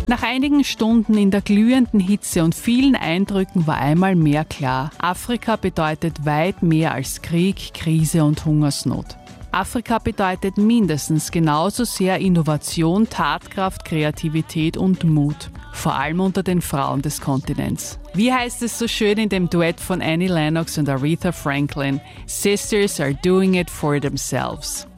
Nach einigen Stunden in der glühenden Hitze und vielen Eindrücken war einmal mehr klar: Afrika bedeutet weit mehr als Krieg, Krise und Hungersnot. Afrika bedeutet mindestens genauso sehr Innovation, Tatkraft, Kreativität und Mut. Vor allem unter den Frauen des Kontinents. Wie heißt es so schön in dem Duett von Annie Lennox und Aretha Franklin? Sisters are doing it for themselves.